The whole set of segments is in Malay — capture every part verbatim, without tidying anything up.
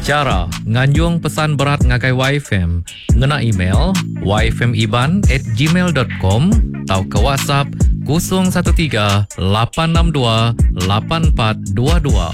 Cara nganjung pesan berat ngagai Y F M, ngena email y f m iban at gmail dot com atau ke WhatsApp kosong satu tiga lapan enam dua lapan empat dua dua.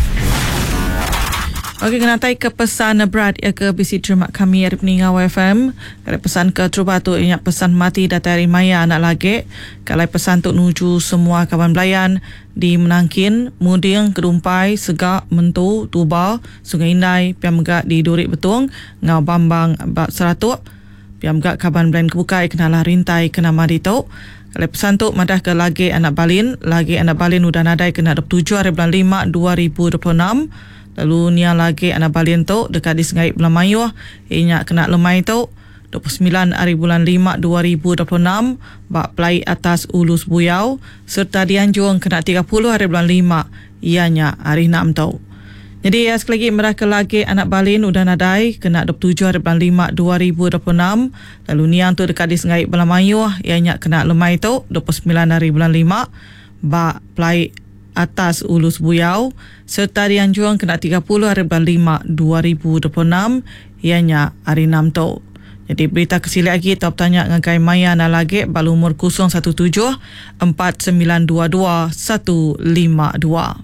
Okey, kena tai ke pesan berat ya ke bisi terima kami hari peninggal Y F M. Kalau pesan ke Truba tu ingat pesan mati datang maya anak lagi. Kalau pesan tu nuju semua kawan belayan di Menangkin, Muding, Kedumpai, Segak, Mentu, Tuba, Sungai Indai, Piam Megak di Durik Betung, Ngau Bambang, Bak Seratuk, Piam Megak kawan belayan Kebukai, kenalah rintai, kena madi tu. Kalau pesan tu madah ke lagi anak balin, lagi anak balin udah nadai kena dua puluh tujuh hari bulan lima dua ribu dua puluh enam. Lalu ni lagi anak balin tu dekat di Sengai Belah Mayuh, inya kena lemai tu dua puluh sembilan hari bulan lima dua ribu dua puluh enam, bak pelai atas Ulus Buyau, serta Dianjung kena tiga puluh hari bulan lima, ianya hari enam tu. Jadi ya, sekali lagi mereka lagi anak balin udah nadai kena dua puluh tujuh hari bulan lima dua ribu dua puluh enam. Lalu niang tu dekat di Sengai Belah Mayuh, ianya kena lemai tu dua puluh sembilan hari bulan lima, bak pelai atas Ulus Buyau, serta Dianjung kena tiga puluh hari bulan lima dua ribu dua puluh enam, ianya hari enam tu. Jadi berita kesili lagi top tanya ngagai maya na lagi bal umur kosong satu tujuh empat sembilan dua dua satu lima dua.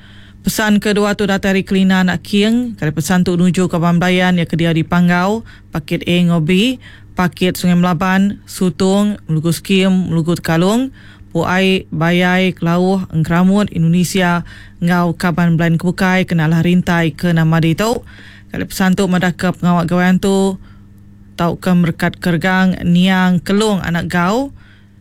Pesan kedua tu datang dari Kelina Anak King. Kalau pesan tu menuju ke Bambayan yang kedia di Panggau, Pakit A Ngobi, Pakit Sungai Melaban, Sutung, Melugu Skim, Melugu Kalung, Puai, Bayai, Kelauh, Engkramut, Indonesia, Ngau Kaban Belain Kebukai, kenalah rintai ke nama di tu. Kalau pesan tu madah ke pengawak gawain tu, tau ke Merkat Kergang, Niang, Kelung, anak gau.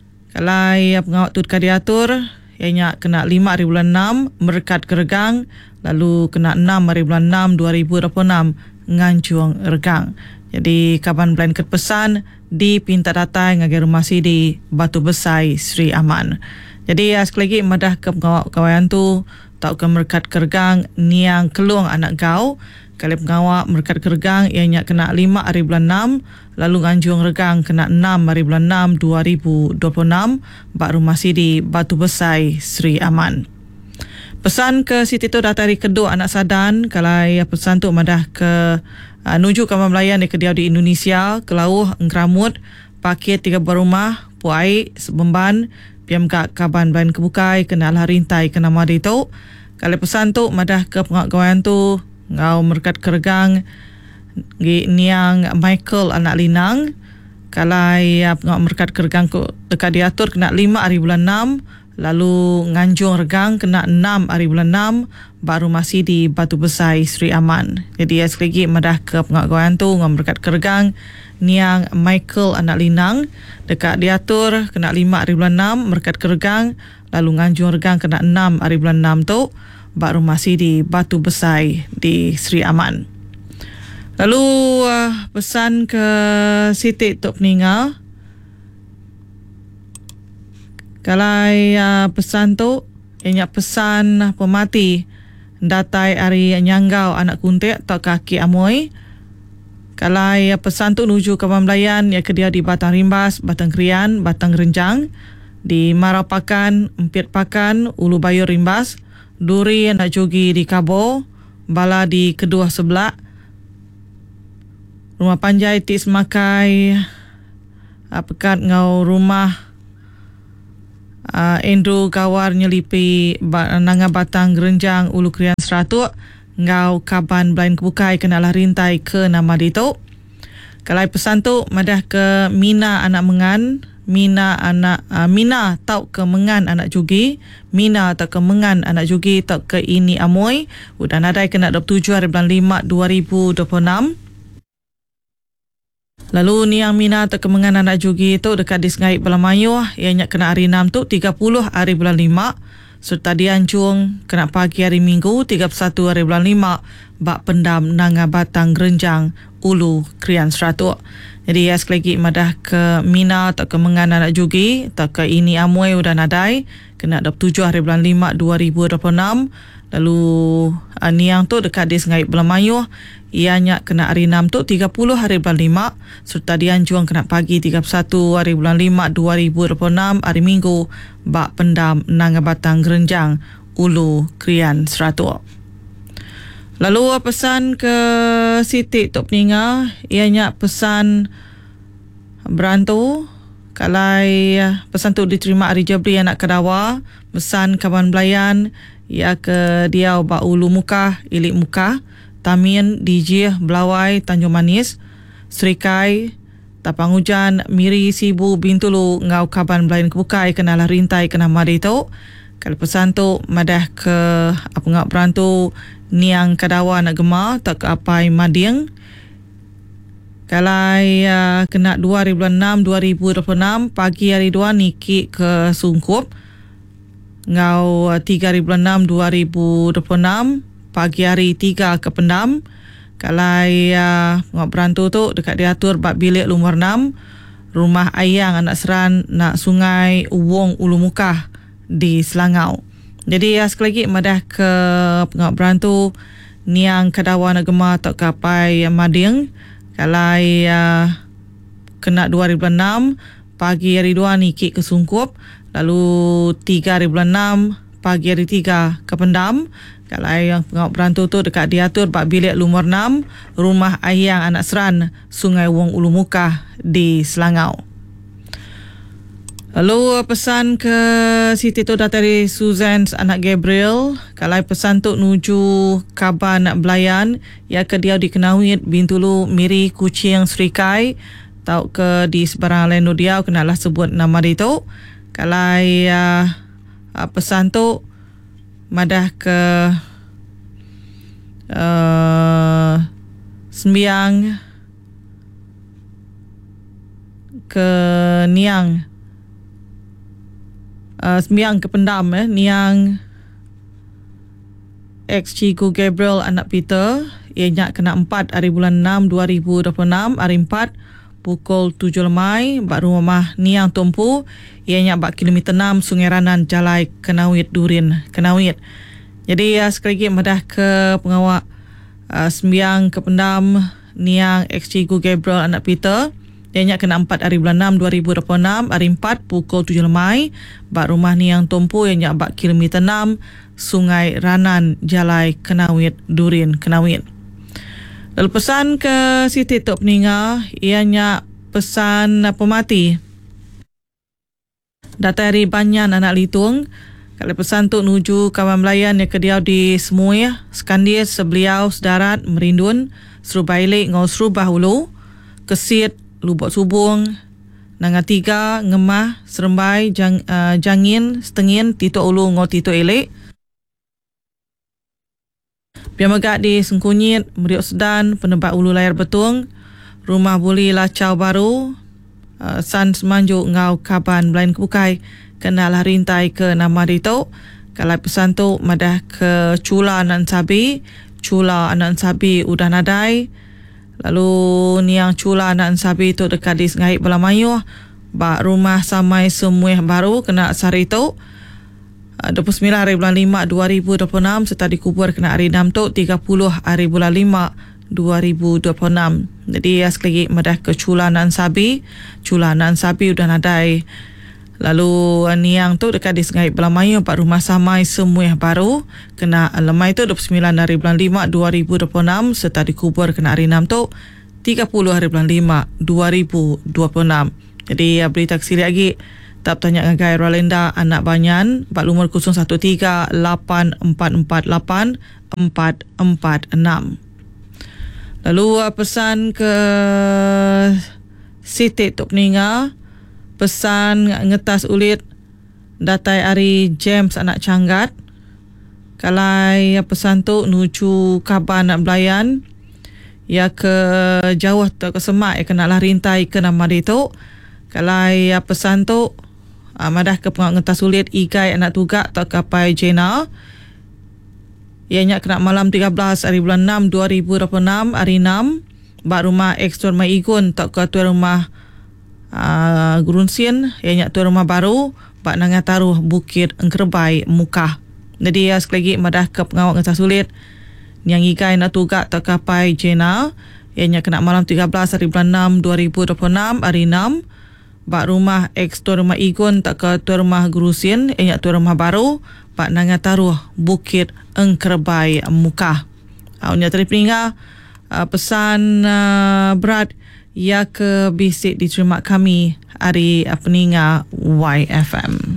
Kalau pengawak tu dekat diatur, ianya kena lima hari bulan enam, Merkat Kergang, lalu kena enam hari bulan enam dua ribu dua puluh enam, Nganjung Regang. Jadi kaban belain kepesan di pinta datang ngagai rumah sidi Batu Besai Sri Aman. Jadi ya, sekali lagi madah ke pengawak kawayan tu tau ke Merkat Kergang, Niang, Kelung, anak gau. Kali pengawak Merkat Kergang ianya kena lima hari bulan enam, lalu Nganjung Regang kena enam hari bulan enam dua ribu dua puluh enam, bak rumah sidi Batu Besai Sri Aman. Pesan ke Siti tu datang dari Kedua Anak Sadan. Kalau ya pesan tu madah ke uh, nuju kawan melayan di Kediau di Indonesia, Kelauh, Engkramut, Pakit Tiga Buah Rumah, Puai, Sebemban, Piam Gak Kaban Belain Kebukai, kenalah rintai kena madi tu. Kalau pesan tu madah ke pengawak kawan tu Ngau Merkat Kergang, Niang Michael anak Linang. Kalau ya pengawak Merkat Kergang ku dekat diatur kena lima hari bulan enam, lalu Nganjung Regang kena enam hari bulan enam, baru masih di Batu Besai Sri Aman. Jadi ya, sekali lagi madah ke pengawak tu Ngau Merkat Kergang, Niang Michael anak Linang, dekat diatur kena lima hari bulan enam, Merkat Kergang, lalu Nganjung Regang kena enam hari bulan enam tu, baru masih di Batu Besai di Sri Aman. Lalu uh, pesan ke Siti Tok Peninggal. Kalau uh, pesan tu ianya pesan pemati datai hari Nyanggau anak kuntik atau kaki amoy. Kalau uh, pesan tu nuju ke Bamblayan ya kedia di Batang Rimbas, Batang Krian, Batang Renjang, di Marapakan, Empit Pakan, Ulu Bayu Rimbas, Duri anak jogi di Kabo, Bala di Kedua Sebelah, Rumah Panjai Tis Makai, uh, Pekat Ngau Rumah Uh, Endro Gawar Nyelipi Nanga Batang Gerenjang Ulu Krian Seratuk, Ngau Kaban Belain Kebukai, kenalah rintai ke nama ditu. Kalau pesan tu madah ke Mina anak Mengan, Mina anak uh, Mina tau ke Mengan anak Jugi, Mina tau ke Mengan anak Jugi, tau ke Ini Amoy, udah nadai kena dua puluh tujuh hari bulan lima dua ribu dua puluh enam. Lalu Niang Mina atau kemengan anak Jugi itu dekat di Sengai Belah Mayuh, ianya kena hari enam tu tiga puluh hari bulan lima, serta Dianjung kena pagi hari Minggu tiga puluh satu hari bulan lima, bak pendam Nanga Batang Gerenjang Ulu Krian Seratuk. Jadi ya, sekali lagi madah ke Mina atau kemengan anak Jugi atau ke Ini Amoy udah nadai kena dua puluh tujuh hari bulan lima dua ribu dua puluh enam. Lalu uh, Niang tu dekat di Sengai Belah Mayuh, ianya kena hari enam tu tiga puluh hari bulan lima, serta Dianjung kena pagi tiga puluh satu hari bulan lima dua ribu dua puluh enam, hari Minggu, bak pendam Nanga Batang Gerenjang Ulu Krian Seratuk. Lalu pesan ke Siti Tok Peninga, ianya pesan berantu. Kalau pesan tu diterima hari Jabri anak Kedawa, pesan kawan belayan ia ke dia ba Ulu Mukah, Ilik Mukah, Tamin, D J, Belawai, Tanjung Manis, Serikai, Tapang Hujan, Miri, Sibu, Bintulu, Ngau Kaban Belayan Kebukai, Kenalah Rintai, Kena Mari tu. Kalau pesan tu madah ke apa ngak berantu Niang Kedawa nak gemar, tak ke apai Mading. Kalau uh, kena dua hari bulan enam dua ribu dua puluh enam, pagi hari dua Niki ke Sungkup. Ngau uh, tiga hari bulan enam dua ribu dua puluh enam, pagi hari tiga ke Pendam. Kalau uh, ngak berantu tu dekat diatur bab bilik lumur enam, rumah Ayang anak seran nak Sungai Uwong Ulu Mukah di Selangau. Jadi uh, sekali lagi madah ke ngak berantu Niang Kedawa nak gemar tak kapai Mading. Kalau uh, kena dua hari bulan enam, pagi hari dua Niki ke Sungkup. Lalu tiga hari bulan enam, pagi hari tiga ke Pendam. Kalau yang pengawal berantu tu dekat diatur bak bilik lumur enam, rumah Ayang anak seran Sungai Wong Ulu Mukah di Selangau. Lalu pesan ke Siti tu dari Susan anak Gabriel. Kalau pesan tu nuju Kaban Belayan, ya ke dia di Kenawit, Bintulu, Miri, Kuching, Serikai, tau ke di sebarang lain dia kenalah sebut nama dia tu. Kalau uh, pesan tu madah ke uh, sembiang ke Niang. Uh, sembiang ke Pendam eh, Niang ex Ciku Gabriel anak Peter, ianya kena empat hari bulan enam dua ribu dua puluh enam, hari empat pukul tujuh lemai, bak rumah Niang Tumpu, ianya bak kilometer enam Sungai Ranan Jalai Kenawit Durin Kenawit. Jadi uh, sekali lagi madah ke pengawak uh, sembiang ke Pendam Niang ex Ciku Gabriel anak Peter. Ianya kena empat hari bulan enam dua ribu dua puluh enam, hari empat pukul tujuh lemai, bak rumah Niang Tumpu ianya bak kilometer enam Sungai Ranan Jalai Kenawit Durin Kenawit. Lalu pesan ke Siti Tok Peninga, ianya pesan pemati datari Banyan anak Litung. Kalau pesan tu nuju kawan belayan yang kediau di Semui, Sekandir, Sebeliau, Sedarat, Merindun, Serubailik, Ngau Serubah Ulu, Kesit, Lubuk Subung, Nanga Tiga, Ngemah, Serembai, Jang, uh, Jangin, Setengin, Tito Ulu, Ngau Tito Elek. Biamagak di Sengkunyit, Meriuk Sedan, Penebak Ulu Layar Betung, Rumah Buli Lacau Baru, uh, San Semanjuk, Ngau Kaban Belayan Kebukai, kenalah rintai ke nama Dito. Kalau pesan tu madah ke Cula Anak Sabi, Cula Anak Sabi udah nadai. Lalu Niang Cula Anak Sabi tu dekat di Sengai Belamayu, bak rumah Samai Semuih Baru kena sari tu dua puluh sembilan hari bulan lima dua ribu dua puluh enam, serta dikubur kena hari enam tu tiga puluh hari bulan lima dua ribu dua puluh enam. Jadi ya sekali lagi madah ke Cula Anak Sabi, Cula Anak Sabi udah nadai. Lalu Niang tu dekat di Sengai Belamayu, bak rumah Samai Semuih Baru kena lemai tu dua puluh sembilan hari bulan lima dua ribu dua puluh enam, serta dikubur kena hari enam tu tiga puluh hari bulan lima dua ribu dua puluh enam. Jadi ya, berita kesili lagi tak tanya ngagai Rolenda anak Banyan, bak lumur kosong satu tiga lapan empat empat lapan empat empat enam. Lalu pesan ke Siti Tok Peninga, pesan ngetas ulit datai Ari James anak Canggat. Kalau pesan tu nuju Kaban nak belayan, ya ke jauh atau ke Semak, ya kenalah rintai ke nama dia tu. Kalau pesan tu madah ke pengak ngetas ulit Igai anak Tugak tak kapai Jena, ianya kena malam tiga belas hari bulan enam dua ribu dua puluh enam, hari enam, bak rumah ex Tuan Mai Igun tak ke tuan rumah Uh, Gurunsin, ianya tuan rumah baru bak Nangataruh Bukit Engkerbai Mukah. Jadi ya sekali lagi madah ke pengawal ngetas sulit yang ikai nak tugak tak kapai Jena, ianya kena malam tiga belas hari bulan enam dua ribu dua puluh enam, hari enam, bak rumah ex tuan rumah Igun tak ke tuan rumah Gurunsin, ianya tuan rumah baru bak Nangataruh Bukit Engkerbai Mukah. Uh, unya tadi peningat uh, pesan uh, berat ya ke bisik diterima kami hari uh, peningat Y F M.